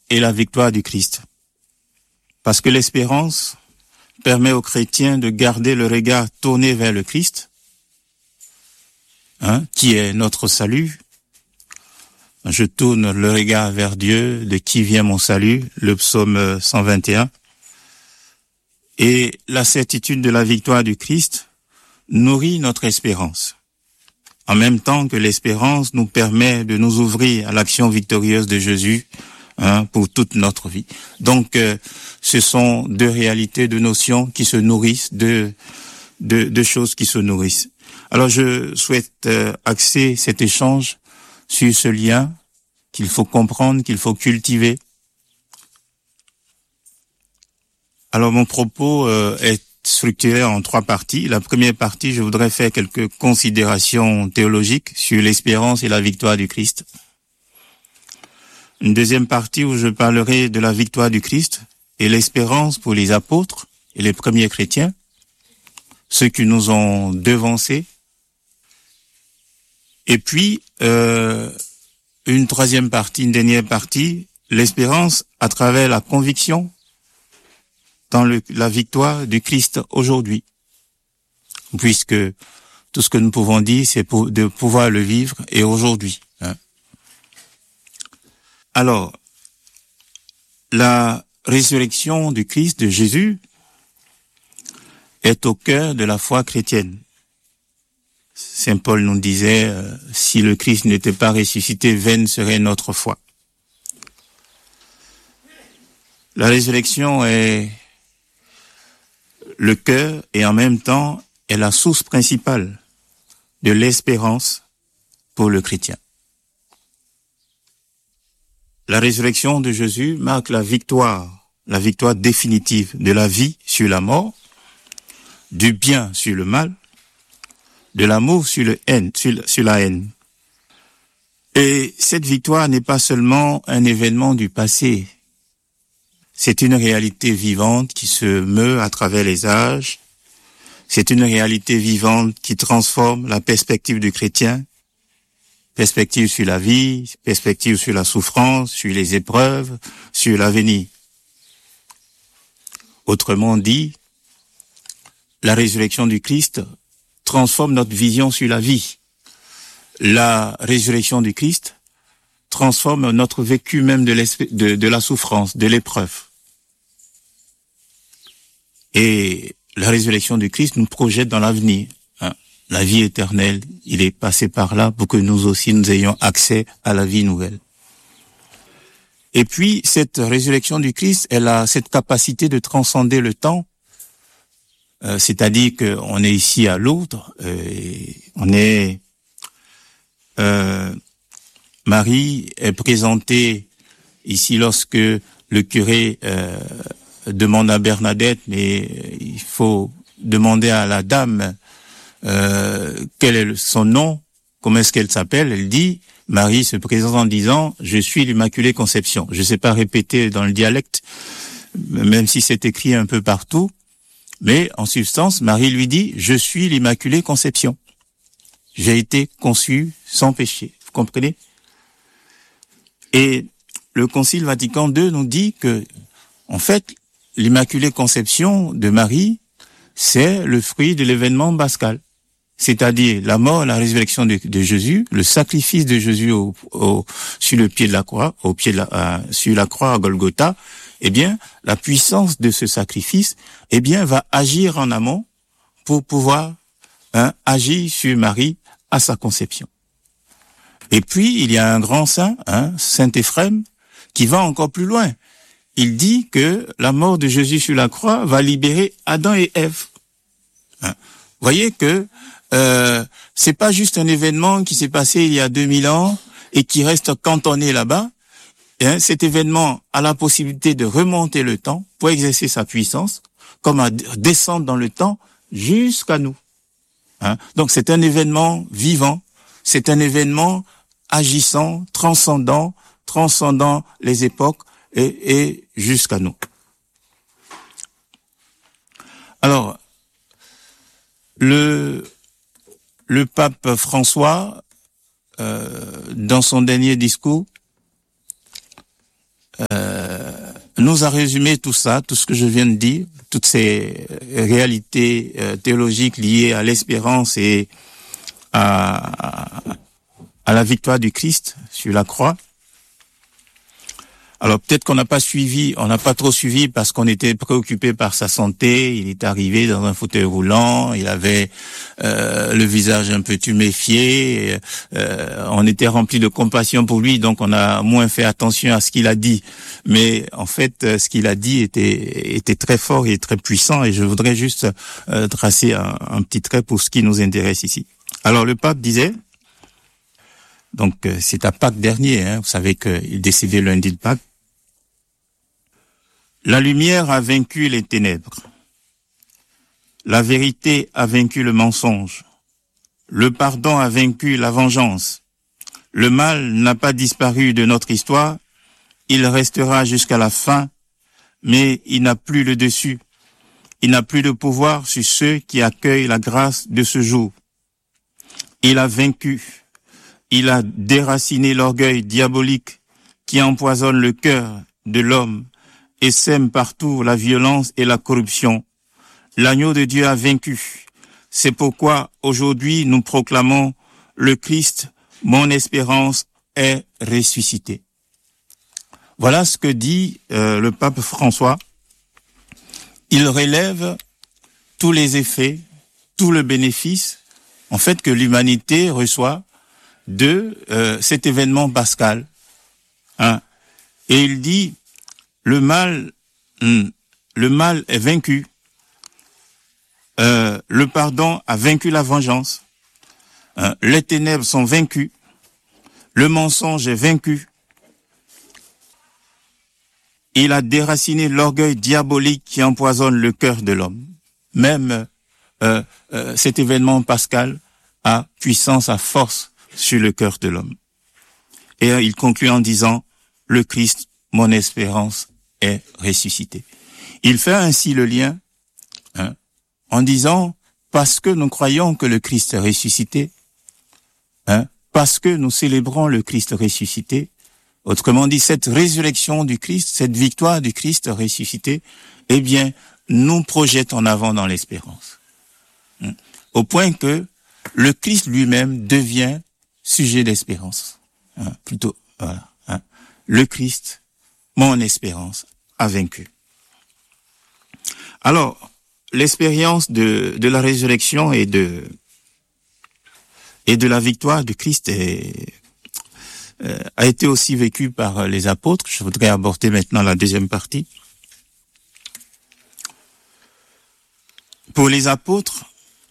et la victoire du Christ. Parce que l'espérance permet aux chrétiens de garder le regard tourné vers le Christ, qui est notre salut. Je tourne le regard vers Dieu, de qui vient mon salut, le psaume 121. Et la certitude de la victoire du Christ nourrit notre espérance. En même temps que l'espérance nous permet de nous ouvrir à l'action victorieuse de Jésus pour toute notre vie. Donc, ce sont deux réalités, deux notions qui se nourrissent, deux choses qui se nourrissent. Alors, je souhaite axer cet échange sur ce lien qu'il faut comprendre, qu'il faut cultiver. Alors, mon propos est structuré en 3 parties. La première partie, je voudrais faire quelques considérations théologiques sur l'espérance et la victoire du Christ. Une deuxième partie où je parlerai de la victoire du Christ et l'espérance pour les apôtres et les premiers chrétiens, ceux qui nous ont devancés. Et puis, une troisième partie, une dernière partie, l'espérance à travers la conviction dans la victoire du Christ aujourd'hui. Puisque tout ce que nous pouvons dire, c'est de pouvoir le vivre et aujourd'hui. Alors, la résurrection du Christ, de Jésus, est au cœur de la foi chrétienne. Saint Paul nous disait, si le Christ n'était pas ressuscité, vaine serait notre foi. La résurrection est le cœur et en même temps est la source principale de l'espérance pour le chrétien. La résurrection de Jésus marque la victoire définitive de la vie sur la mort, du bien sur le mal, de l'amour sur la haine. Et cette victoire n'est pas seulement un événement du passé, c'est une réalité vivante qui se meut à travers les âges. C'est une réalité vivante qui transforme la perspective du chrétien, perspective sur la vie, perspective sur la souffrance, sur les épreuves, sur l'avenir. Autrement dit, la résurrection du Christ transforme notre vision sur la vie. La résurrection du Christ transforme notre vécu même de la souffrance, de l'épreuve. Et la résurrection du Christ nous projette dans l'avenir. La vie éternelle, il est passé par là pour que nous aussi nous ayons accès à la vie nouvelle. Et puis, cette résurrection du Christ, elle a cette capacité de transcender le temps. C'est-à-dire qu'on est ici à Lourdes, Marie est présentée ici lorsque le curé demande à Bernadette, mais il faut demander à la dame quel est son nom, comment est-ce qu'elle s'appelle. Elle dit, Marie se présente en disant, je suis l'Immaculée Conception. Je ne sais pas répéter dans le dialecte, même si c'est écrit un peu partout, mais en substance, Marie lui dit, je suis l'Immaculée Conception. J'ai été conçue sans péché. Vous comprenez? Et le Concile Vatican II nous dit que, en fait, l'Immaculée Conception de Marie, c'est le fruit de l'événement pascal. C'est-à-dire la mort, la résurrection de Jésus, le sacrifice de Jésus sur le pied de la croix, sur la croix à Golgotha. Eh bien, la puissance de ce sacrifice, eh bien, va agir en amont pour pouvoir agir sur Marie à sa conception. Et puis, il y a un grand saint, Saint Éphrem, qui va encore plus loin. Il dit que la mort de Jésus sur la croix va libérer Adam et Ève. Voyez que c'est pas juste un événement qui s'est passé il y a 2000 ans et qui reste cantonné là-bas. Cet événement a la possibilité de remonter le temps pour exercer sa puissance, comme à descendre dans le temps jusqu'à nous. Donc c'est un événement vivant, c'est un événement agissant, transcendant les époques et jusqu'à nous. Alors, le pape François, dans son dernier discours, nous a résumé tout ça, tout ce que je viens de dire, toutes ces réalités théologiques liées à l'espérance et à la victoire du Christ sur la croix. Alors peut-être qu'on n'a pas trop suivi parce qu'on était préoccupé par sa santé. Il est arrivé dans un fauteuil roulant, il avait le visage un peu tuméfié. On était rempli de compassion pour lui, donc on a moins fait attention à ce qu'il a dit. Mais en fait, ce qu'il a dit était très fort et très puissant. Et je voudrais juste tracer un petit trait pour ce qui nous intéresse ici. Alors le pape disait, donc c'est à Pâques dernier, vous savez qu'il est décédé lundi de Pâques. La lumière a vaincu les ténèbres. La vérité a vaincu le mensonge. Le pardon a vaincu la vengeance. Le mal n'a pas disparu de notre histoire. Il restera jusqu'à la fin, mais il n'a plus le dessus. Il n'a plus de pouvoir sur ceux qui accueillent la grâce de ce jour. Il a vaincu. Il a déraciné l'orgueil diabolique qui empoisonne le cœur de l'homme et sème partout la violence et la corruption. L'agneau de Dieu a vaincu. C'est pourquoi aujourd'hui nous proclamons le Christ, mon espérance est ressuscité. Voilà ce que dit le pape François. Il relève tous les effets, tout le bénéfice, en fait, que l'humanité reçoit de cet événement pascal. Et il dit, le mal est vaincu. Le pardon a vaincu la vengeance. Les ténèbres sont vaincues. Le mensonge est vaincu. Il a déraciné l'orgueil diabolique qui empoisonne le cœur de l'homme. Même cet événement pascal a puissance, a force sur le cœur de l'homme. Et il conclut en disant, le Christ, mon espérance, est ressuscité. Il fait ainsi le lien en disant, parce que nous croyons que le Christ est ressuscité, parce que nous célébrons le Christ ressuscité, autrement dit, cette résurrection du Christ, cette victoire du Christ ressuscité, eh bien, nous projette en avant dans l'espérance. Au point que le Christ lui-même devient sujet d'espérance. Plutôt, voilà. Le Christ, mon espérance, a vaincu. Alors, l'expérience de la résurrection et de la victoire du Christ a été aussi vécue par les apôtres. Je voudrais aborder maintenant la deuxième partie. Pour les apôtres,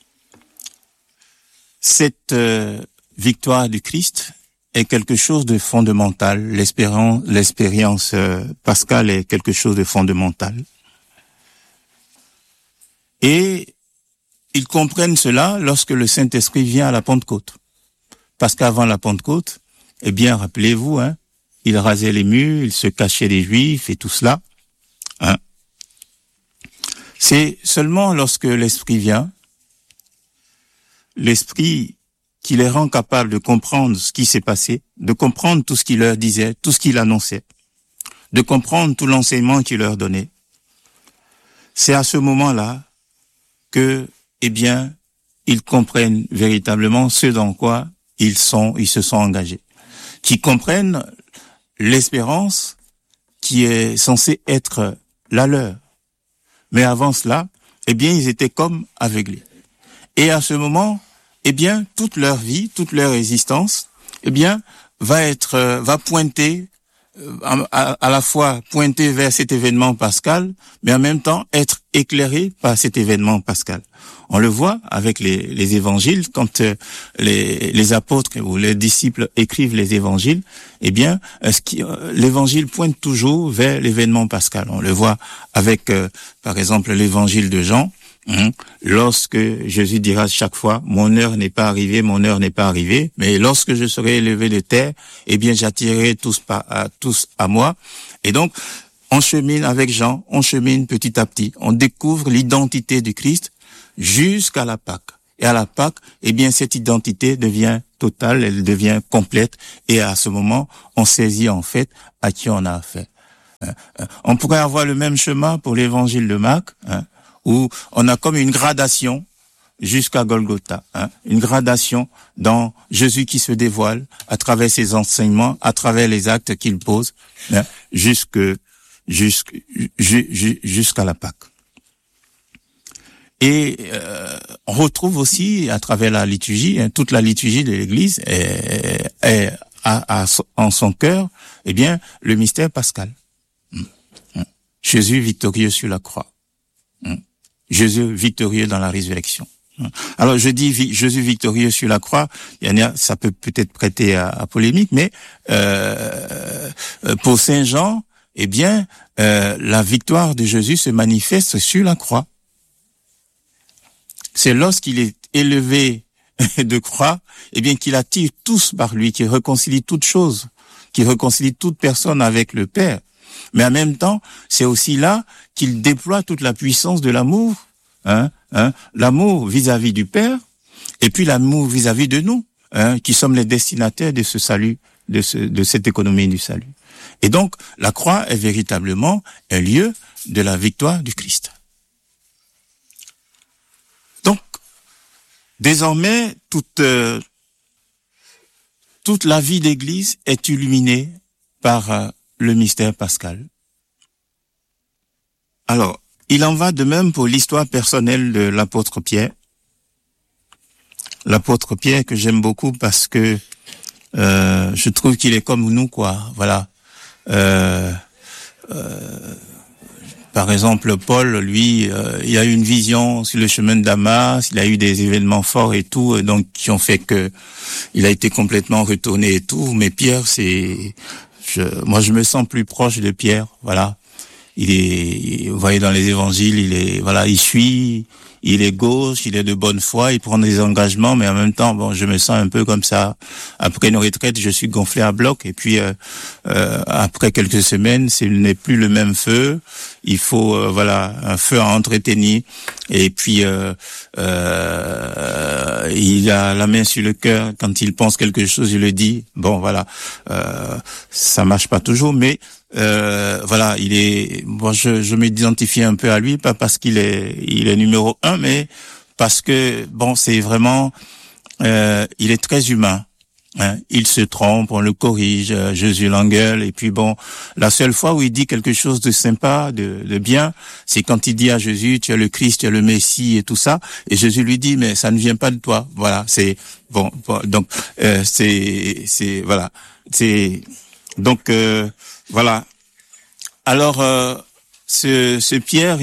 cette victoire du Christ est quelque chose de fondamental. L'expérience pascale est quelque chose de fondamental. Et ils comprennent cela lorsque le Saint-Esprit vient à la Pentecôte. Parce qu'avant la Pentecôte, eh bien, rappelez-vous, il rasait les murs, il se cachait des Juifs et tout cela. C'est seulement lorsque l'Esprit vient, l'Esprit qui les rend capables de comprendre ce qui s'est passé, de comprendre tout ce qu'il leur disait, tout ce qu'il annonçait, de comprendre tout l'enseignement qu'il leur donnait. C'est à ce moment-là que, eh bien, ils comprennent véritablement ce dans quoi ils se sont engagés. Qu'ils comprennent l'espérance qui est censée être la leur. Mais avant cela, eh bien, ils étaient comme aveuglés. Et à ce moment, eh bien, toute leur vie, toute leur existence, eh bien, va pointer, à la fois pointer vers cet événement pascal, mais en même temps être éclairé par cet événement pascal. On le voit avec les évangiles, quand les apôtres ou les disciples écrivent les évangiles, eh bien, l'évangile pointe toujours vers l'événement pascal. On le voit avec, par exemple, l'évangile de Jean, lorsque Jésus dira chaque fois, mon heure n'est pas arrivée, mais lorsque je serai élevé de terre, eh bien, j'attirerai tous à moi. Et donc, on chemine avec Jean, on chemine petit à petit, on découvre l'identité du Christ jusqu'à la Pâque. Et à la Pâque, eh bien, cette identité devient totale, elle devient complète, et à ce moment, on saisit en fait à qui on a affaire. On pourrait avoir le même chemin pour l'évangile de Marc, où on a comme une gradation jusqu'à Golgotha, une gradation dans Jésus qui se dévoile à travers ses enseignements, à travers les actes qu'il pose, jusqu'à la Pâque. Et on retrouve aussi à travers la liturgie, toute la liturgie de l'Église a en son cœur, eh bien, le mystère pascal. Jésus victorieux sur la croix. Jésus victorieux dans la résurrection. Alors je dis Jésus victorieux sur la croix, ça peut peut-être prêter à polémique, mais pour Saint Jean, eh bien, la victoire de Jésus se manifeste sur la croix. C'est lorsqu'il est élevé de croix, eh bien, qu'il attire tous par lui, qu'il réconcilie toutes choses, qu'il réconcilie toute personne avec le Père. Mais en même temps, c'est aussi là qu'il déploie toute la puissance de l'amour, l'amour vis-à-vis du Père, et puis l'amour vis-à-vis de nous, qui sommes les destinataires de ce salut, de cette économie du salut. Et donc, la croix est véritablement un lieu de la victoire du Christ. Donc, désormais, toute la vie d'Église est illuminée par le mystère pascal. Alors, il en va de même pour l'histoire personnelle de l'apôtre Pierre. L'apôtre Pierre que j'aime beaucoup parce que je trouve qu'il est comme nous, quoi. Voilà. Par exemple, Paul, lui, il a eu une vision sur le chemin de Damas, il a eu des événements forts et tout, donc qui ont fait que il a été complètement retourné et tout. Mais Pierre, moi, je me sens plus proche de Pierre. Voilà. Vous voyez dans les évangiles, il suit, il est gauche, il est de bonne foi, il prend des engagements, mais en même temps, bon, je me sens un peu comme ça. Après une retraite, je suis gonflé à bloc, et puis après quelques semaines, ce n'est plus le même feu. Il faut, un feu à entretenir. Et puis, il a la main sur le cœur. Quand il pense quelque chose, il le dit. Bon, voilà, ça marche pas toujours, mais je m'identifie un peu à lui, pas parce qu'il est numéro 1, mais parce que, bon, c'est vraiment, il est très humain. Il se trompe, on le corrige, Jésus l'engueule, et puis bon, la seule fois où il dit quelque chose de sympa, de bien, c'est quand il dit à Jésus, tu es le Christ, tu es le Messie et tout ça, et Jésus lui dit, mais ça ne vient pas de toi. Voilà, c'est bon, donc voilà. Alors, ce Pierre,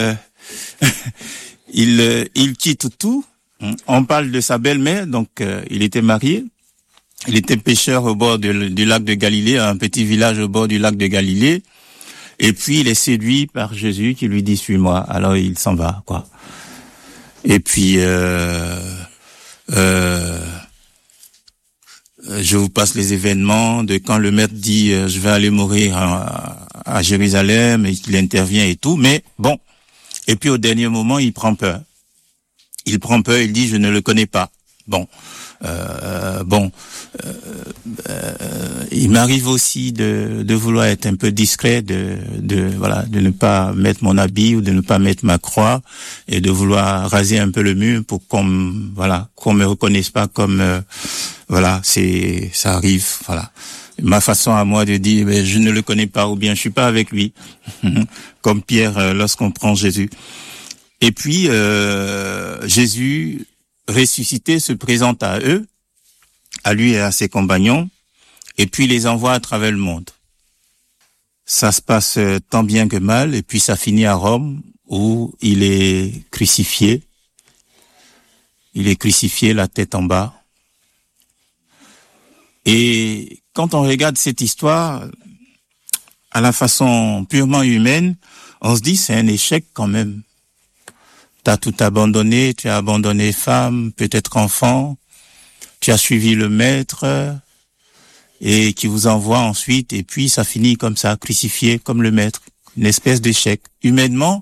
il quitte tout. On parle de sa belle-mère, donc il était marié. Il était pêcheur au bord du lac de Galilée, un petit village au bord du lac de Galilée. Et puis, il est séduit par Jésus qui lui dit, suis-moi. Alors, il s'en va, quoi. Et puis, je vous passe les événements de quand le maître dit, je vais aller mourir à Jérusalem, et qu'il intervient et tout. Mais bon. Et puis, au dernier moment, il prend peur. Il dit, je ne le connais pas. Bon. Il m'arrive aussi de vouloir être un peu discret, de ne pas mettre mon habit ou de ne pas mettre ma croix et de vouloir raser un peu le mur pour qu'on me reconnaisse pas comme ça arrive, voilà. Ma façon à moi de dire je ne le connais pas ou bien je suis pas avec lui comme Pierre lorsqu'on prend Jésus. Et puis Jésus ressuscité se présente à eux, à lui et à ses compagnons, et puis les envoie à travers le monde. Ça se passe tant bien que mal, et puis ça finit à Rome, où il est crucifié. Il est crucifié, la tête en bas. Et quand on regarde cette histoire, à la façon purement humaine, on se dit c'est un échec quand même. T'as tout abandonné, tu as abandonné femme, peut-être enfant, tu as suivi le maître et qui vous envoie ensuite et puis ça finit comme ça, crucifié comme le maître, une espèce d'échec. Humainement,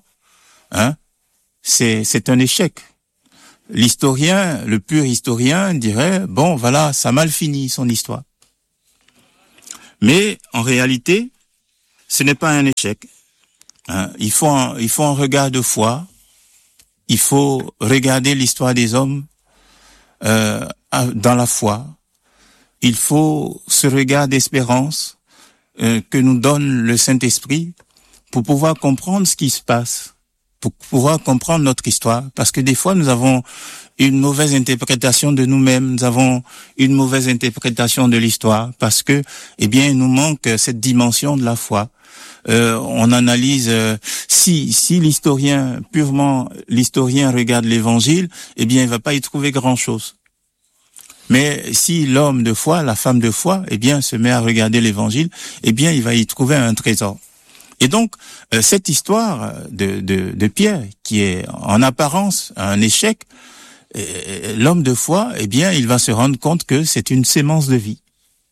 c'est un échec. L'historien, le pur historien dirait, bon ça a mal fini son histoire. Mais en réalité, ce n'est pas un échec. Hein. Il faut un regard de foi. Il faut regarder l'histoire des hommes dans la foi. Il faut ce regard d'espérance que nous donne le Saint-Esprit pour pouvoir comprendre ce qui se passe, pour pouvoir comprendre notre histoire. Parce que des fois, nous avons une mauvaise interprétation de nous-mêmes, nous avons une mauvaise interprétation de l'histoire, parce que, eh bien, il nous manque cette dimension de la foi. On analyse si l'historien regarde l'Évangile, eh bien, il va pas y trouver grand-chose. Mais si l'homme de foi, la femme de foi, eh bien, se met à regarder l'Évangile, eh bien, il va y trouver un trésor. Et donc, cette histoire de Pierre, qui est en apparence un échec, l'homme de foi, eh bien, il va se rendre compte que c'est une sémence de vie.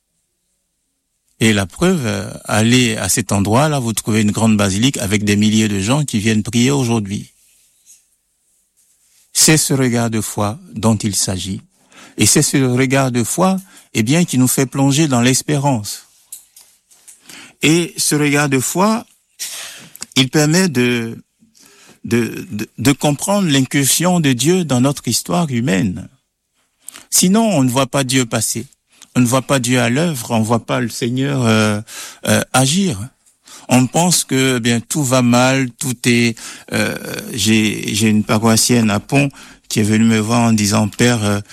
Et la preuve, allez à cet endroit-là, vous trouvez une grande basilique avec des milliers de gens qui viennent prier aujourd'hui. C'est ce regard de foi dont il s'agit. Et c'est ce regard de foi, eh bien, qui nous fait plonger dans l'espérance. Et ce regard de foi, il permet de comprendre l'incursion de Dieu dans notre histoire humaine. Sinon, on ne voit pas Dieu passer. On ne voit pas Dieu à l'œuvre, on ne voit pas le Seigneur agir. On pense que bien tout va mal, tout est. J'ai une paroissienne à Pont qui est venue me voir en disant Père,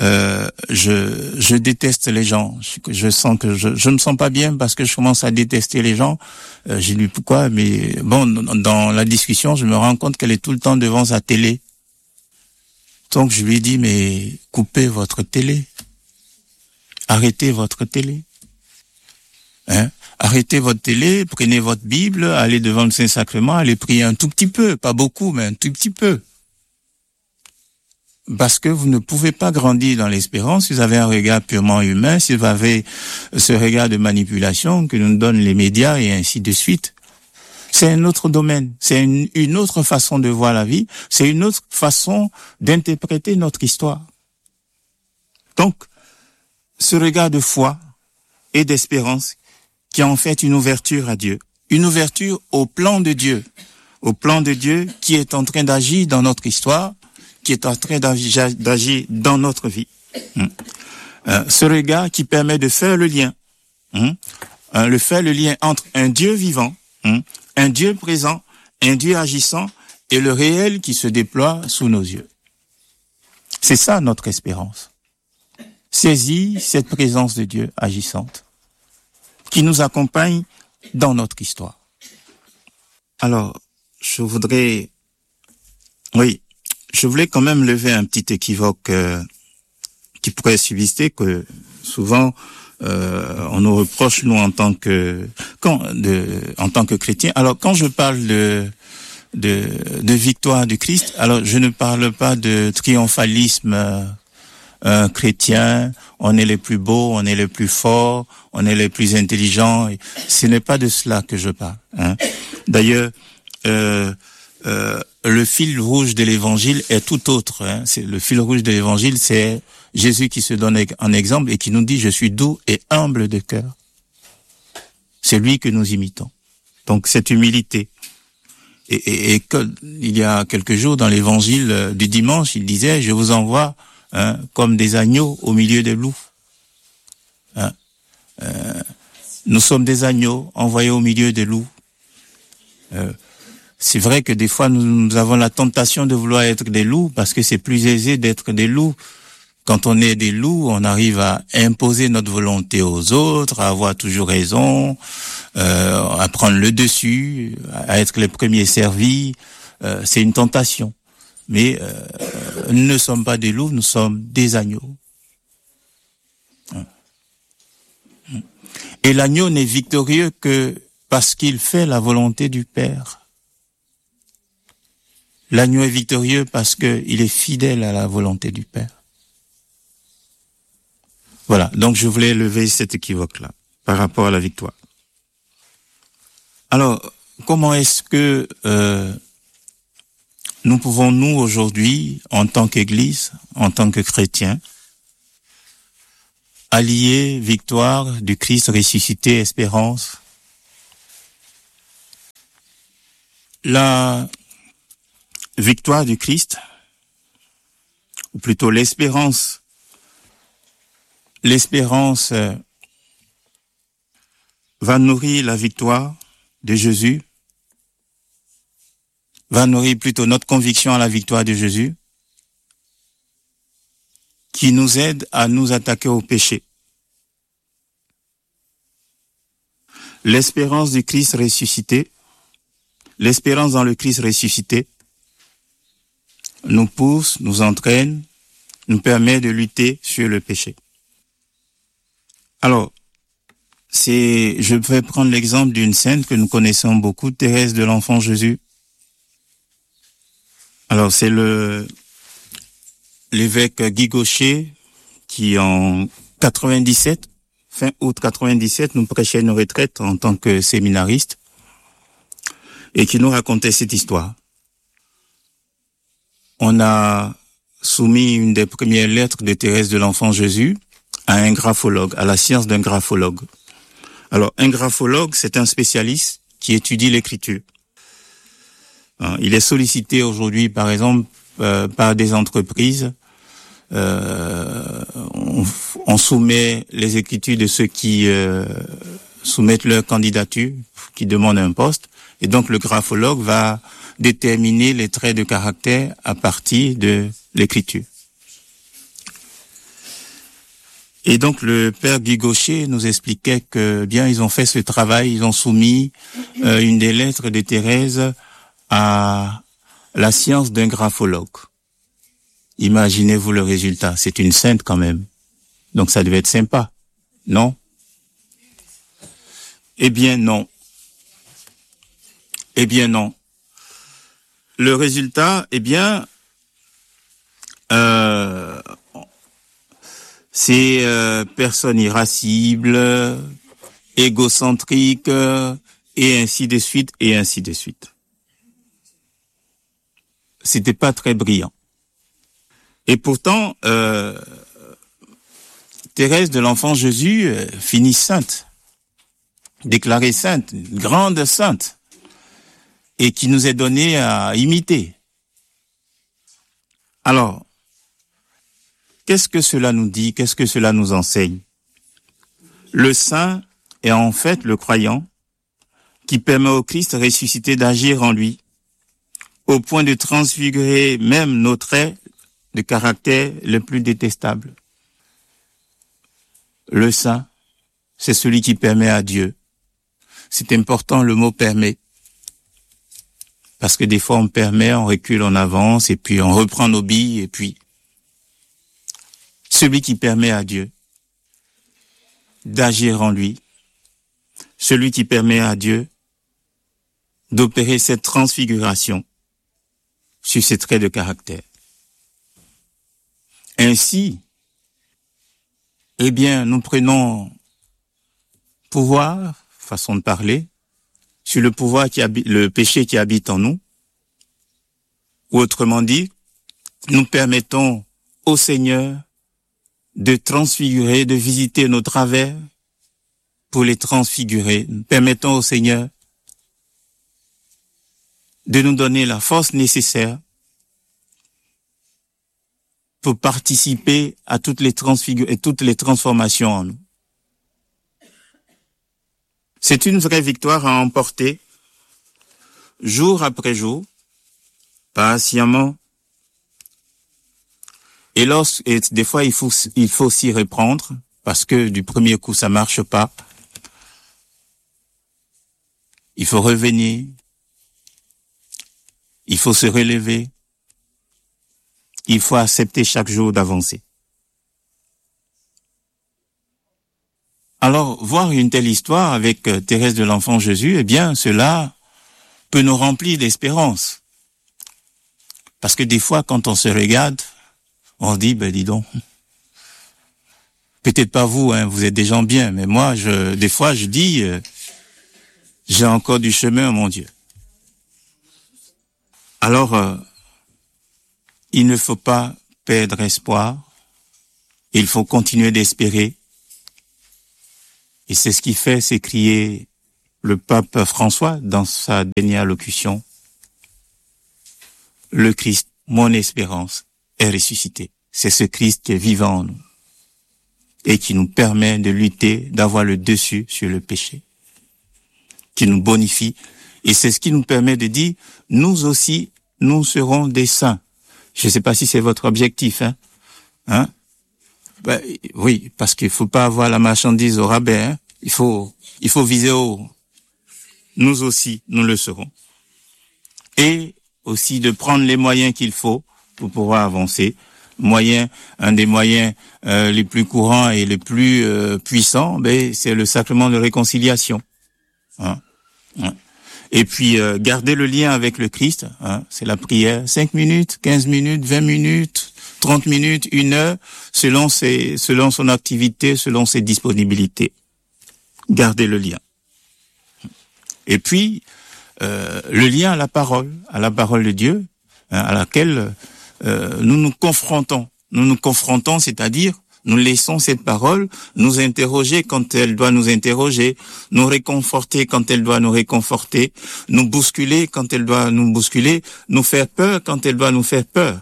je déteste les gens. Je sens que je me sens pas bien parce que je commence à détester les gens. J'ai dit pourquoi, mais bon, dans la discussion, je me rends compte qu'elle est tout le temps devant sa télé. Donc je lui dis mais coupez votre télé. Arrêtez votre télé. Hein? Arrêtez votre télé, prenez votre Bible, allez devant le Saint-Sacrement, allez prier un tout petit peu, pas beaucoup, mais un tout petit peu. Parce que vous ne pouvez pas grandir dans l'espérance si vous avez un regard purement humain, si vous avez ce regard de manipulation que nous donnent les médias et ainsi de suite. C'est un autre domaine, c'est une autre façon de voir la vie, c'est une autre façon d'interpréter notre histoire. Donc, ce regard de foi et d'espérance qui est en fait une ouverture à Dieu, une ouverture au plan de Dieu qui est en train d'agir dans notre histoire, qui est en train d'agir dans notre vie. Ce regard qui permet de faire le lien, le lien entre un Dieu vivant, un Dieu présent, un Dieu agissant et le réel qui se déploie sous nos yeux. C'est ça notre espérance. Saisir cette présence de Dieu agissante qui nous accompagne dans notre histoire. Alors, je voulais quand même lever un petit équivoque qui pourrait subsister, que souvent on nous reproche nous en tant que chrétiens. Alors quand je parle de victoire du Christ, alors je ne parle pas de triomphalisme chrétien, on est les plus beaux, on est les plus forts, on est les plus intelligents. Ce n'est pas de cela que je parle. Hein. D'ailleurs, le fil rouge de l'évangile est tout autre. Hein. Le fil rouge de l'évangile, c'est Jésus qui se donne en exemple et qui nous dit « Je suis doux et humble de cœur ». C'est lui que nous imitons. Donc cette humilité. Et il y a quelques jours dans l'évangile du dimanche, il disait « Je vous envoie comme des agneaux au milieu des loups ». Nous sommes des agneaux envoyés au milieu des loups. C'est vrai que des fois nous avons la tentation de vouloir être des loups parce que c'est plus aisé d'être des loups. Quand on est des loups, on arrive à imposer notre volonté aux autres, à avoir toujours raison, à prendre le dessus, à être les premiers servis. C'est une tentation. Mais nous ne sommes pas des loups, nous sommes des agneaux. Et l'agneau n'est victorieux que parce qu'il fait la volonté du Père. L'agneau est victorieux parce qu'il est fidèle à la volonté du Père. Voilà, donc je voulais lever cet équivoque-là par rapport à la victoire. Alors, comment est-ce que nous pouvons, nous, aujourd'hui, en tant qu'Église, en tant que chrétiens, allier victoire du Christ ressuscité, espérance, La victoire du Christ, ou plutôt l'espérance va nourrir la victoire de Jésus, va nourrir plutôt notre conviction à la victoire de Jésus, qui nous aide à nous attaquer au péché. L'espérance du Christ ressuscité, l'espérance dans le Christ ressuscité, nous pousse, nous entraîne, nous permet de lutter sur le péché. Alors, je vais prendre l'exemple d'une sainte que nous connaissons beaucoup, Thérèse de l'Enfant Jésus. Alors, c'est l'évêque Guy Gaucher qui, en 97, fin août 97, nous prêchait une retraite en tant que séminariste et qui nous racontait cette histoire. On a soumis une des premières lettres de Thérèse de l'Enfant Jésus à un graphologue, à la science d'un graphologue. Alors, un graphologue, c'est un spécialiste qui étudie l'écriture. Il est sollicité aujourd'hui, par exemple, par des entreprises. On soumet les écritures de ceux qui soumettent leur candidature, qui demandent un poste. Et donc, le graphologue va déterminer les traits de caractère à partir de l'écriture. Et donc, le père Guy Gaucher nous expliquait que, bien, ils ont fait ce travail, ils ont soumis une des lettres de Thérèse à la science d'un graphologue. Imaginez-vous le résultat. C'est une sainte quand même. Donc, ça devait être sympa. Non? Eh bien, non. Eh bien, non. Le résultat, eh bien, c'est personne irascible, égocentrique, et ainsi de suite, et ainsi de suite. C'était pas très brillant. Et pourtant, Thérèse de l'Enfant Jésus finit sainte, déclarée sainte, grande sainte, et qui nous est donnée à imiter. Alors, qu'est-ce que cela nous dit? Qu'est-ce que cela nous enseigne? Le saint est en fait le croyant qui permet au Christ ressuscité d'agir en lui, au point de transfigurer même nos traits de caractère les plus détestables. Le saint, c'est celui qui permet à Dieu. C'est important le mot permet. Parce que des fois on permet, on recule, on avance, et puis on reprend nos billes, et puis celui qui permet à Dieu d'agir en lui, celui qui permet à Dieu d'opérer cette transfiguration sur ses traits de caractère. Ainsi, eh bien, nous prenons pouvoir, façon de parler, sur le pouvoir le péché qui habite en nous, ou autrement dit, nous permettons au Seigneur de transfigurer, de visiter nos travers pour les transfigurer. Nous permettons au Seigneur de nous donner la force nécessaire pour participer à toutes les transformations en nous. C'est une vraie victoire à emporter, jour après jour, patiemment. Et des fois, il faut s'y reprendre, parce que du premier coup, ça marche pas. Il faut revenir. Il faut se relever. Il faut accepter chaque jour d'avancer. Alors, voir une telle histoire avec Thérèse de l'Enfant Jésus, eh bien, cela peut nous remplir d'espérance. Parce que des fois, quand on se regarde, on se dit, dis donc, peut-être pas vous, vous êtes des gens bien, mais moi, des fois, je dis, j'ai encore du chemin, mon Dieu. Alors, il ne faut pas perdre espoir, il faut continuer d'espérer. Et c'est ce qui fait s'écrier le pape François dans sa dernière allocution. le Christ, mon espérance, est ressuscité. C'est ce Christ qui est vivant en nous et qui nous permet de lutter, d'avoir le dessus sur le péché, qui nous bonifie. Et c'est ce qui nous permet de dire, nous aussi, nous serons des saints. Je ne sais pas si c'est votre objectif, hein? Ben, oui, parce qu'il faut pas avoir la marchandise au rabais, hein? Il faut viser haut. Nous aussi, nous le serons. Et aussi de prendre les moyens qu'il faut pour pouvoir avancer. Un des moyens les plus courants et les plus puissants, c'est le sacrement de réconciliation. Hein? Et puis garder le lien avec le Christ, hein? C'est la prière, 5 minutes, 15 minutes, 20 minutes, 30 minutes, 1 heure, selon son activité, selon ses disponibilités. Garder le lien. Et puis le lien à la parole de Dieu, hein, à laquelle nous nous confrontons. Nous nous confrontons, c'est-à-dire nous laissons cette parole nous interroger quand elle doit nous interroger, nous réconforter quand elle doit nous réconforter, nous bousculer quand elle doit nous bousculer, nous faire peur quand elle doit nous faire peur.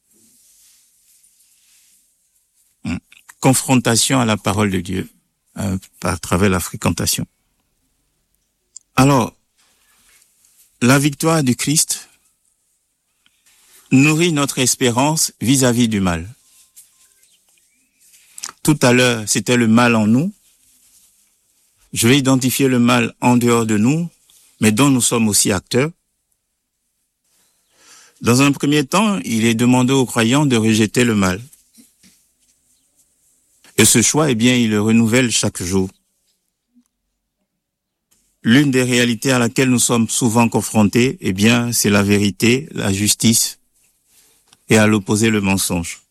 Confrontation à la parole de Dieu, par travers la fréquentation. Alors, la victoire du Christ nourrit notre espérance vis-à-vis du mal. Tout à l'heure, c'était le mal en nous. Je vais identifier le mal en dehors de nous, mais dont nous sommes aussi acteurs. Dans un premier temps, il est demandé aux croyants de rejeter le mal. Et ce choix, il le renouvelle chaque jour. L'une des réalités à laquelle nous sommes souvent confrontés, c'est la vérité, la justice, et à l'opposé, le mensonge.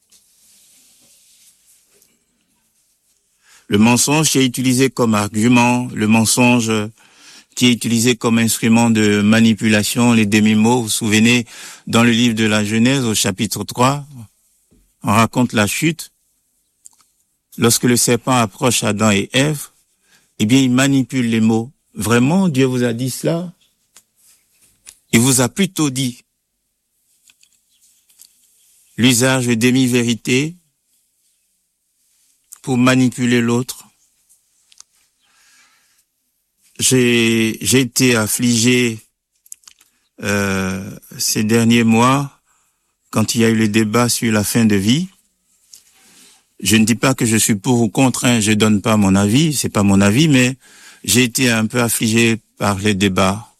Le mensonge qui est utilisé comme argument, le mensonge qui est utilisé comme instrument de manipulation, les demi-mots. Vous vous souvenez, dans le livre de la Genèse, au chapitre 3, on raconte la chute. Lorsque le serpent approche Adam et Ève, il manipule les mots. Vraiment, Dieu vous a dit cela? Il vous a plutôt dit l'usage de demi-vérité pour manipuler l'autre. J'ai été affligé ces derniers mois quand il y a eu le débat sur la fin de vie. Je ne dis pas que je suis pour ou contre, je donne pas mon avis, c'est pas mon avis, mais j'ai été un peu affligé par les débats.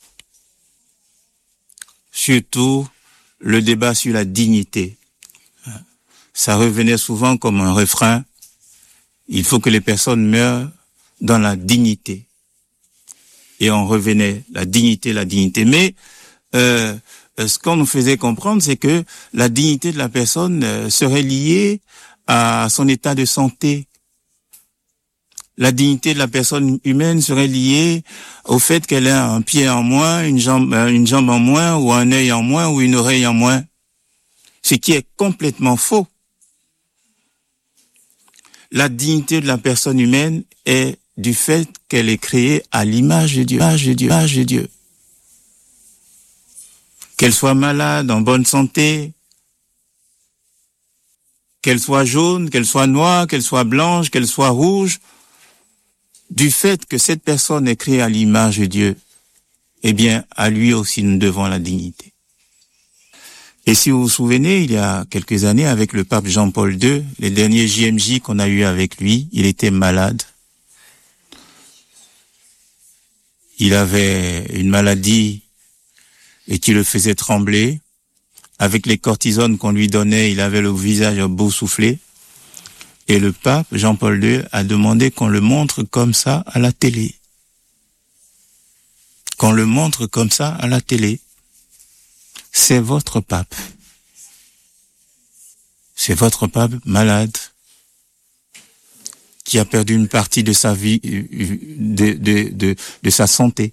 Surtout le débat sur la dignité. Ça revenait souvent comme un refrain. Il faut que les personnes meurent dans la dignité. Et on revenait, la dignité. Mais ce qu'on nous faisait comprendre, c'est que la dignité de la personne serait liée à son état de santé. La dignité de la personne humaine serait liée au fait qu'elle a un pied en moins, une jambe en moins, ou un œil en moins, ou une oreille en moins. Ce qui est complètement faux. La dignité de la personne humaine est du fait qu'elle est créée à l'image de Dieu. Qu'elle soit malade, en bonne santé, qu'elle soit jaune, qu'elle soit noire, qu'elle soit blanche, qu'elle soit rouge, du fait que cette personne est créée à l'image de Dieu, à lui aussi nous devons la dignité. Et si vous vous souvenez, il y a quelques années, avec le pape Jean-Paul II, les derniers JMJ qu'on a eu avec lui, il était malade. Il avait une maladie et qui le faisait trembler. Avec les cortisones qu'on lui donnait, il avait le visage boursouflé. Et le pape Jean-Paul II a demandé qu'on le montre comme ça à la télé. Qu'on le montre comme ça à la télé. C'est votre pape. C'est votre pape malade qui a perdu une partie de sa vie, de sa santé,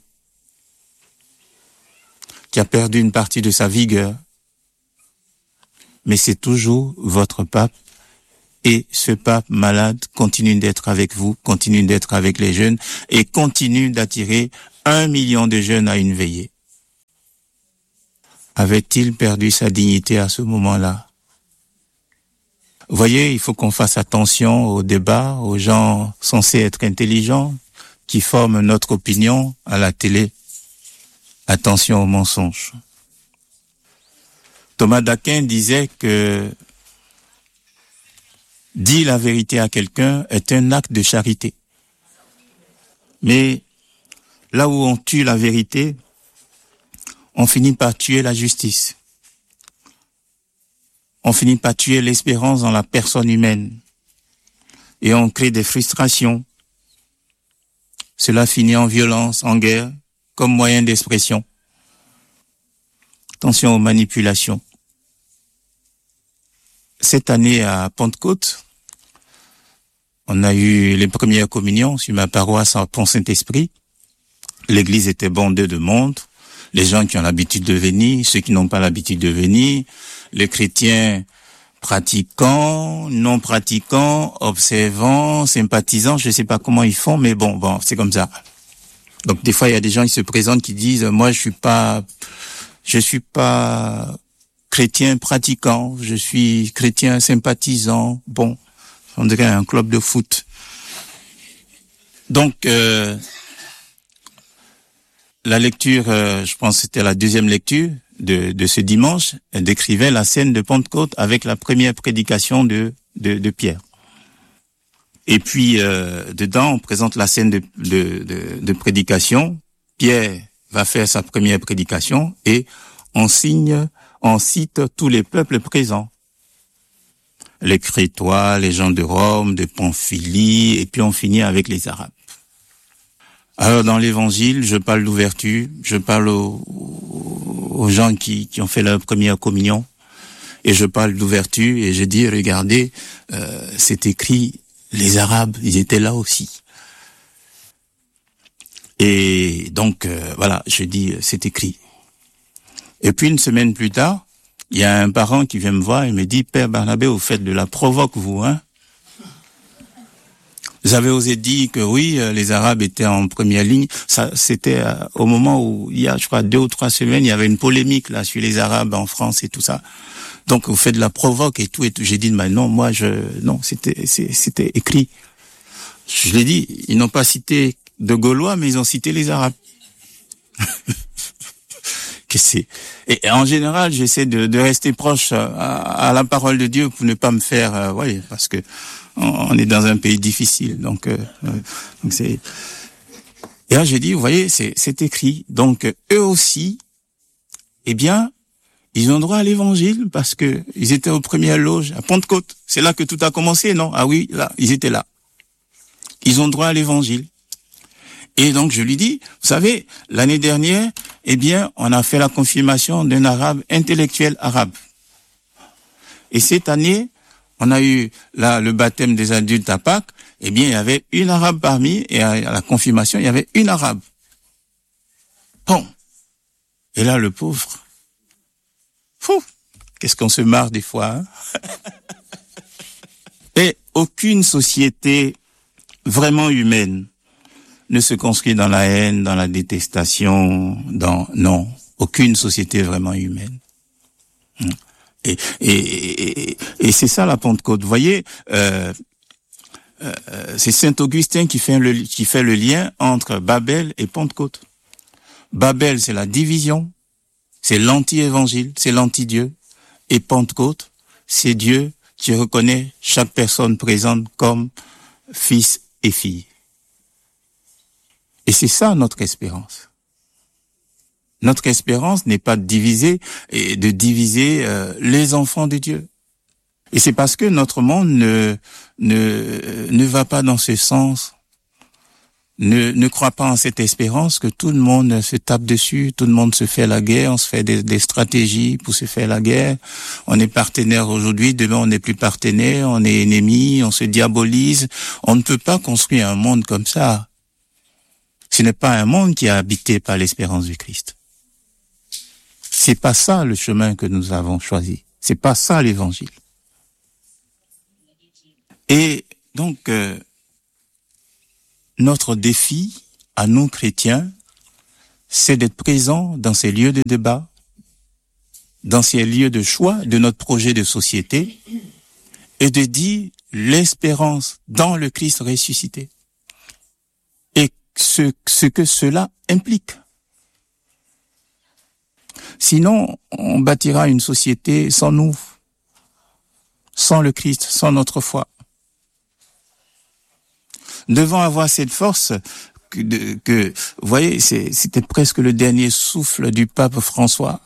qui a perdu une partie de sa vigueur. Mais c'est toujours votre pape. Et ce pape malade continue d'être avec vous, continue d'être avec les jeunes et continue d'attirer 1 million de jeunes à une veillée. avait-il perdu sa dignité à ce moment-là? Vous voyez, il faut qu'on fasse attention aux débats, aux gens censés être intelligents, qui forment notre opinion à la télé. Attention aux mensonges. Thomas d'Aquin disait que dire la vérité à quelqu'un est un acte de charité. Mais là où on tue la vérité, on finit par tuer la justice. On finit par tuer l'espérance dans la personne humaine. Et on crée des frustrations. Cela finit en violence, en guerre, comme moyen d'expression. Attention aux manipulations. Cette année à Pentecôte, on a eu les premières communions sur ma paroisse à Pont-Saint-Esprit. L'église était bondée de monde. Les gens qui ont l'habitude de venir, ceux qui n'ont pas l'habitude de venir, les chrétiens pratiquants, non pratiquants, observants, sympathisants, je ne sais pas comment ils font, mais bon, c'est comme ça. Donc des fois il y a des gens qui se présentent qui disent moi je suis pas chrétien pratiquant, je suis chrétien sympathisant. Bon, on dirait un club de foot. Donc la lecture, je pense que c'était la deuxième lecture de ce dimanche, elle décrivait la scène de Pentecôte avec la première prédication de Pierre. Et puis dedans, on présente la scène de prédication. Pierre va faire sa première prédication et on cite tous les peuples présents. Les Crétois, les gens de Rome, de Pamphylie, et puis on finit avec les Arabes. Alors dans l'évangile, je parle d'ouverture, je parle aux gens qui ont fait leur première communion, et je parle d'ouverture, et je dis, regardez, c'est écrit, les Arabes, ils étaient là aussi. Et donc, voilà, je dis, c'est écrit. Et puis une semaine plus tard, il y a un parent qui vient me voir et me dit, Père Barnabé, vous faites de la provoque, vous, hein? Vous avez osé dire que oui, les Arabes étaient en première ligne. Ça, c'était au moment où, il y a, je crois, 2 ou 3 semaines, il y avait une polémique là sur les Arabes en France et tout ça. Donc, vous faites de la provoque et tout. J'ai dit, mais non, non, c'était écrit. Je l'ai dit, ils n'ont pas cité de Gaulois, mais ils ont cité les Arabes. Et en général, j'essaie de rester proche à la parole de Dieu pour ne pas me faire, parce que on est dans un pays difficile, donc c'est. Et là, j'ai dit, vous voyez, c'est écrit. Donc eux aussi, eh bien, ils ont droit à l'évangile parce que ils étaient aux premières loges à Pentecôte. C'est là que tout a commencé, non? Ah oui, là, ils étaient là. Ils ont droit à l'évangile. Et donc je lui dis, vous savez, l'année dernière, eh bien, on a fait la confirmation d'un arabe intellectuel arabe. Et cette année, on a eu là le baptême des adultes à Pâques, eh bien, il y avait une arabe parmi, et à la confirmation, il y avait une arabe. Bon. Et là, le pauvre. Fou. Qu'est-ce qu'on se marre des fois, hein? Et aucune société vraiment humaine ne se construit dans la haine, dans la détestation, non, aucune société vraiment humaine. Et c'est ça la Pentecôte. Vous voyez, c'est Saint Augustin qui fait le lien entre Babel et Pentecôte. Babel, c'est la division, c'est l'anti-évangile, c'est l'anti-Dieu. Et Pentecôte, c'est Dieu qui reconnaît chaque personne présente comme fils et fille. Et c'est ça notre espérance. Notre espérance n'est pas de diviser les enfants de Dieu. Et c'est parce que notre monde ne va pas dans ce sens, ne croit pas en cette espérance que tout le monde se tape dessus, tout le monde se fait la guerre, on se fait des stratégies pour se faire la guerre. On est partenaire aujourd'hui, demain on n'est plus partenaire, on est ennemi, on se diabolise. On ne peut pas construire un monde comme ça. Ce n'est pas un monde qui est habité par l'espérance du Christ. C'est pas ça le chemin que nous avons choisi. C'est pas ça l'évangile. Et donc, notre défi à nous chrétiens, c'est d'être présents dans ces lieux de débat, dans ces lieux de choix de notre projet de société et de dire l'espérance dans le Christ ressuscité et ce que cela implique. Sinon, on bâtira une société sans nous, sans le Christ, sans notre foi. Nous devons avoir cette force que vous voyez, c'était presque le dernier souffle du pape François.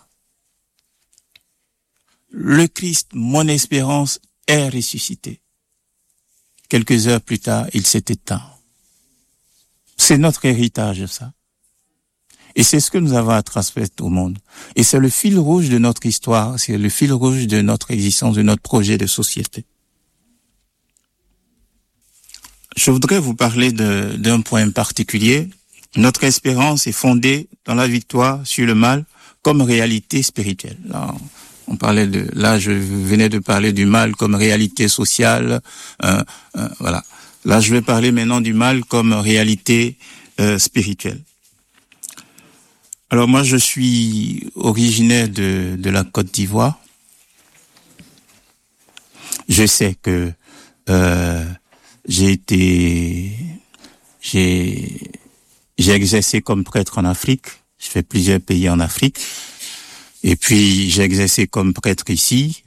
Le Christ, mon espérance, est ressuscité. Quelques heures plus tard, il s'est éteint. C'est notre héritage, ça. Et c'est ce que nous avons à transmettre au monde. Et c'est le fil rouge de notre histoire, c'est le fil rouge de notre existence, de notre projet de société. Je voudrais vous parler d'un point particulier. Notre espérance est fondée dans la victoire sur le mal comme réalité spirituelle. Là, je venais de parler du mal comme réalité sociale. Voilà. Là, je vais parler maintenant du mal comme réalité spirituelle. Alors moi, je suis originaire de la Côte d'Ivoire. Je sais que j'ai exercé comme prêtre en Afrique. Je fais plusieurs pays en Afrique. Et puis, j'ai exercé comme prêtre ici.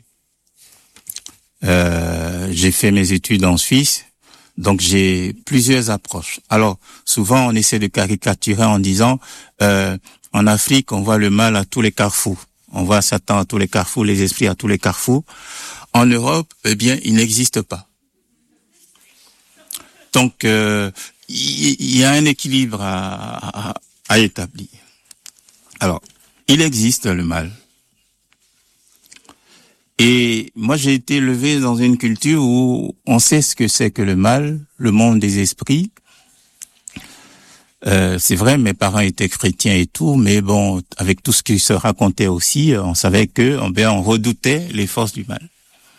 J'ai fait mes études en Suisse. Donc, j'ai plusieurs approches. Alors, souvent, on essaie de caricaturer en disant, en Afrique, on voit le mal à tous les carrefours. On voit Satan à tous les carrefours, les esprits à tous les carrefours. En Europe, eh bien, il n'existe pas. Donc, il y a un équilibre à établir. Alors, il existe le mal. Et moi, j'ai été élevé dans une culture où on sait ce que c'est que le mal, le monde des esprits. C'est vrai, mes parents étaient chrétiens et tout, mais bon, avec tout ce qui se racontait aussi, on savait que, on redoutait les forces du mal.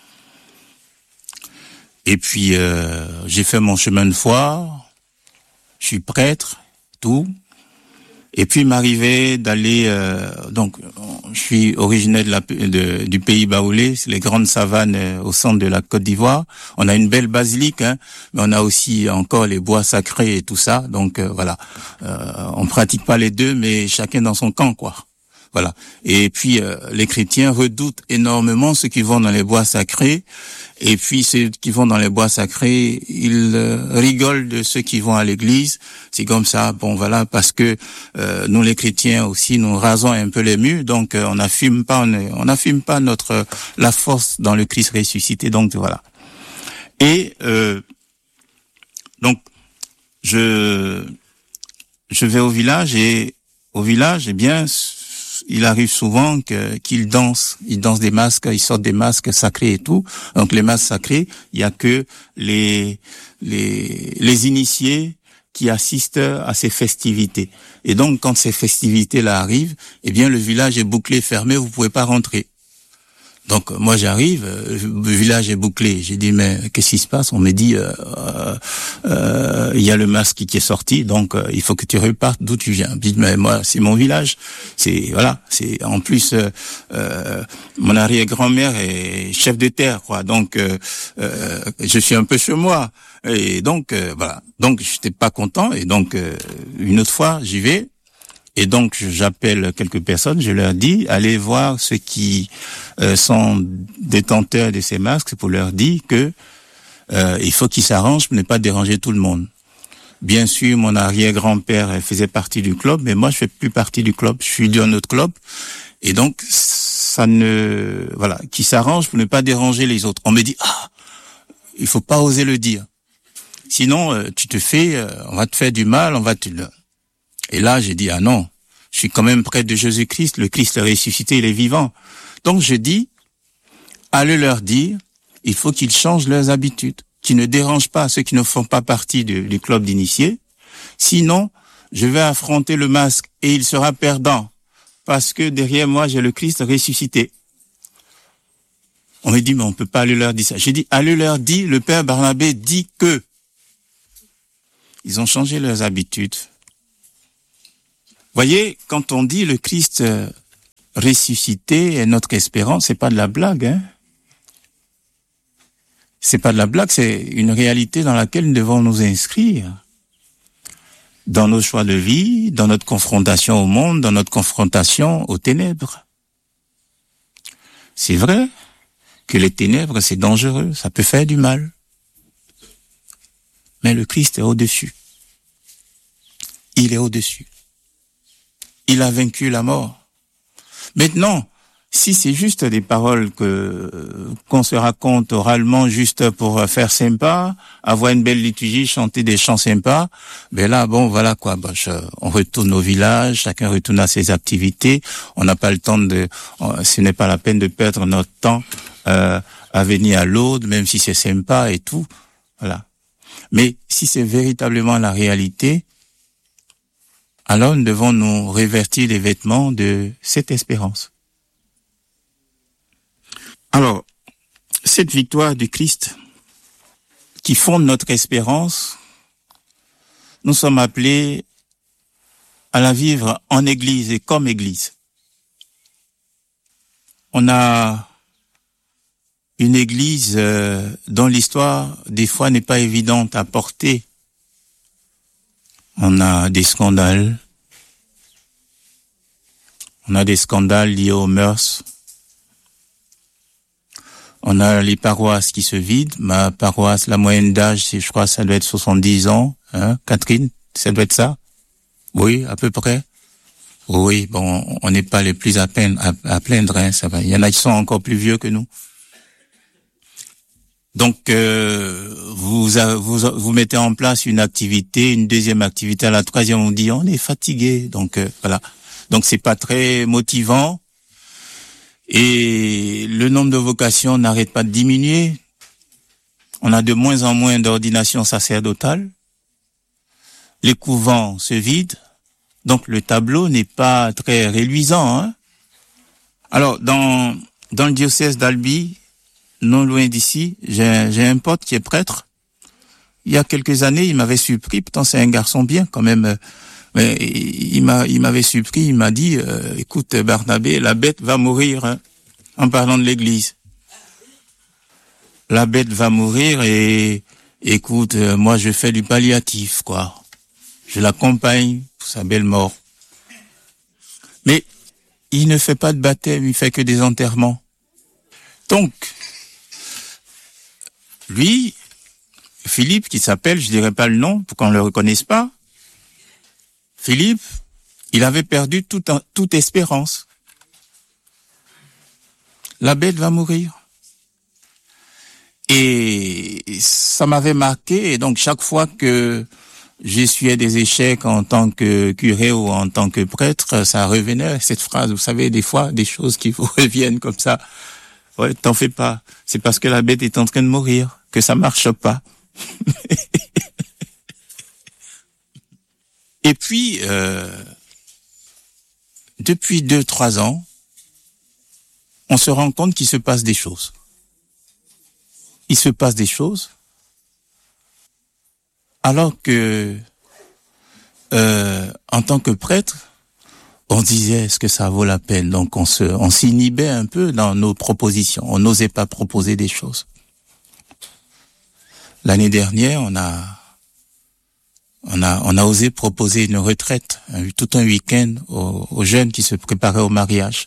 Et puis, j'ai fait mon chemin de foi, je suis prêtre, tout. Et puis, il m'arrivait d'aller, donc, je suis originaire du pays baoulé, c'est les grandes savanes au centre de la Côte d'Ivoire. On a une belle basilique, hein, mais on a aussi encore les bois sacrés et tout ça. Donc, voilà. On pratique pas les deux, mais chacun dans son camp, quoi. Voilà. Et puis, les chrétiens redoutent énormément ceux qui vont dans les bois sacrés. Et puis, ceux qui vont dans les bois sacrés, ils rigolent de ceux qui vont à l'église. C'est comme ça. Bon, voilà, parce que nous, les chrétiens aussi, nous rasons un peu les murs. Donc, on n'affirme pas la force dans le Christ ressuscité. Donc, voilà. Et donc, je vais au village et eh bien, il arrive souvent qu'ils dansent. Ils dansent des masques, ils sortent des masques sacrés et tout. Donc les masques sacrés, il y a que les initiés qui assistent à ces festivités. Et donc quand ces festivités-là arrivent, eh bien le village est bouclé, fermé, vous pouvez pas rentrer. Donc moi j'arrive, le village est bouclé. J'ai dit mais qu'est-ce qui se passe? On me dit il y a le masque qui est sorti, donc il faut que tu repartes d'où tu viens. Je dis mais moi c'est mon village, c'est en plus mon arrière-grand-mère est chef de terre quoi, donc je suis un peu chez moi et donc voilà. Donc j'étais pas content et donc une autre fois j'y vais. Et donc, j'appelle quelques personnes, je leur dis, allez voir ceux qui sont détenteurs de ces masques pour leur dire que il faut qu'ils s'arrangent pour ne pas déranger tout le monde. Bien sûr, mon arrière-grand-père faisait partie du club, mais moi, je fais plus partie du club. Je suis d'un autre club. Et donc, qui s'arrangent pour ne pas déranger les autres. On me dit, il faut pas oser le dire. Sinon, on va te faire du mal, Et là, j'ai dit, non, je suis quand même près de Jésus-Christ, le Christ ressuscité, il est vivant. Donc je dis, allez leur dire, il faut qu'ils changent leurs habitudes, qu'ils ne dérangent pas ceux qui ne font pas partie du club d'initiés. Sinon, je vais affronter le masque et il sera perdant, parce que derrière moi, j'ai le Christ ressuscité. On me dit, mais on peut pas aller leur dire ça. J'ai dit, allez leur dire, le Père Barnabé dit que. Ils ont changé leurs habitudes. Voyez, quand on dit le Christ ressuscité est notre espérance, c'est pas de la blague, hein. C'est pas de la blague, c'est une réalité dans laquelle nous devons nous inscrire. Dans nos choix de vie, dans notre confrontation au monde, dans notre confrontation aux ténèbres. C'est vrai que les ténèbres, c'est dangereux, ça peut faire du mal. Mais le Christ est au-dessus. Il est au-dessus. Il a vaincu la mort. Maintenant, si c'est juste des paroles qu'on se raconte oralement juste pour faire sympa, avoir une belle liturgie, chanter des chants sympas, ben là, bon, voilà quoi. On retourne au village, chacun retourne à ses activités. On n'a pas le temps ce n'est pas la peine de perdre notre temps à venir à l'aude, même si c'est sympa et tout. Voilà. Mais si c'est véritablement la réalité, alors nous devons nous revêtir les vêtements de cette espérance. Alors, cette victoire du Christ qui fonde notre espérance, nous sommes appelés à la vivre en Église et comme Église. On a une Église dont l'histoire, des fois, n'est pas évidente à porter. On a des scandales. On a des scandales liés aux mœurs. On a les paroisses qui se vident. Ma paroisse, la moyenne d'âge, je crois, ça doit être 70 ans. Hein, Catherine, ça doit être ça? Oui, à peu près. Oui, bon, on n'est pas les plus à plaindre, hein, ça va. Il y en a qui sont encore plus vieux que nous. Donc, vous mettez en place une activité, une deuxième activité, à la troisième, on dit, on est fatigué. Donc, voilà. Donc, c'est pas très motivant. Et le nombre de vocations n'arrête pas de diminuer. On a de moins en moins d'ordinations sacerdotales. Les couvents se vident. Donc, le tableau n'est pas très réluisant, hein. Alors, dans le diocèse d'Albi, non loin d'ici, j'ai un pote qui est prêtre. Il y a quelques années, il m'avait surpris. Pourtant, c'est un garçon bien, quand même. Mais il m'avait surpris, il m'a dit, écoute, Barnabé, la bête va mourir, hein, en parlant de l'église. La bête va mourir et, écoute, moi, je fais du palliatif, quoi. Je l'accompagne pour sa belle mort. Mais il ne fait pas de baptême, il fait que des enterrements. Donc, lui, Philippe, qui s'appelle, je dirais pas le nom pour qu'on le reconnaisse pas, Philippe, il avait perdu toute espérance. La bête va mourir. Et ça m'avait marqué, et donc chaque fois que j'essuyais des échecs en tant que curé ou en tant que prêtre, ça revenait, cette phrase, vous savez, des fois, des choses qui vous reviennent comme ça. Ouais, t'en fais pas. C'est parce que la bête est en train de mourir que ça marche pas. Et puis, depuis 2-3 ans, on se rend compte qu'il se passe des choses. Il se passe des choses, alors que, en tant que prêtre, on disait, est-ce que ça vaut la peine? Donc, on s'inhibait un peu dans nos propositions. On n'osait pas proposer des choses. L'année dernière, on a osé proposer une retraite, tout un week-end aux jeunes qui se préparaient au mariage.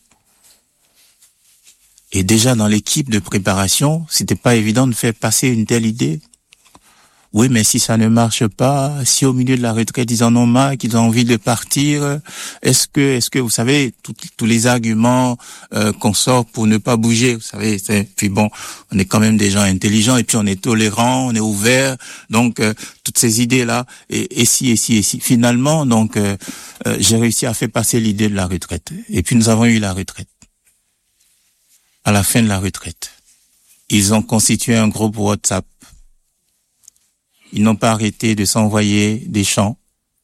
Et déjà dans l'équipe de préparation, c'était pas évident de faire passer une telle idée. Oui, mais si ça ne marche pas, si au milieu de la retraite ils en ont marre, qu'ils ont envie de partir, est-ce que vous savez tous les arguments qu'on sort pour ne pas bouger, vous savez, puis bon, on est quand même des gens intelligents et puis on est tolérants, on est ouverts, donc toutes ces idées là et si finalement donc j'ai réussi à faire passer l'idée de la retraite et puis nous avons eu la retraite. À la fin de la retraite, ils ont constitué un groupe WhatsApp. Ils n'ont pas arrêté de s'envoyer des chants,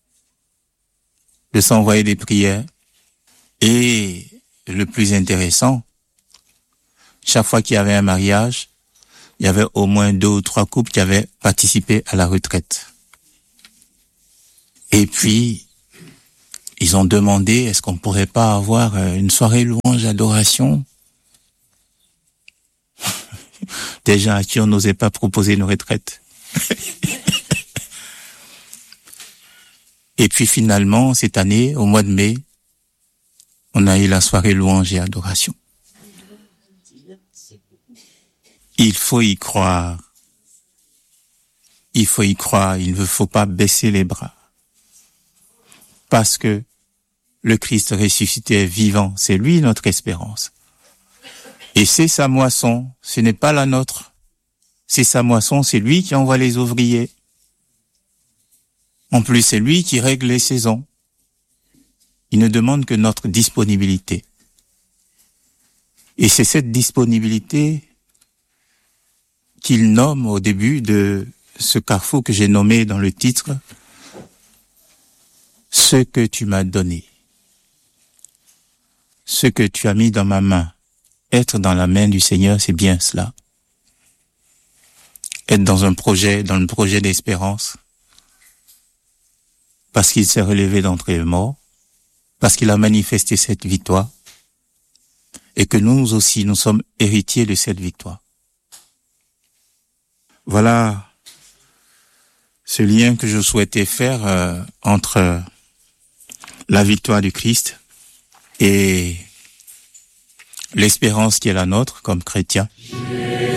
de s'envoyer des prières. Et le plus intéressant, chaque fois qu'il y avait un mariage, il y avait au moins 2 ou 3 couples qui avaient participé à la retraite. Et puis, ils ont demandé, est-ce qu'on pourrait pas avoir une soirée louange louange, adoration. Des gens à qui on n'osait pas proposer une retraite. Et puis finalement, cette année, au mois de mai, on a eu la soirée louange et adoration. Il faut y croire. Il faut y croire. Il ne faut pas baisser les bras. Parce que le Christ ressuscité est vivant. C'est lui notre espérance. Et c'est sa moisson. Ce n'est pas la nôtre. C'est sa moisson. C'est lui qui envoie les ouvriers. En plus, c'est lui qui règle les saisons. Il ne demande que notre disponibilité. Et c'est cette disponibilité qu'il nomme au début de ce carrefour que j'ai nommé dans le titre « Ce que tu m'as donné ». Ce que tu as mis dans ma main. Être dans la main du Seigneur, c'est bien cela. Être dans le projet d'espérance. Parce qu'il s'est relevé d'entre les morts, parce qu'il a manifesté cette victoire, et que nous aussi, nous sommes héritiers de cette victoire. Voilà ce lien que je souhaitais faire entre la victoire du Christ et l'espérance qui est la nôtre comme chrétiens.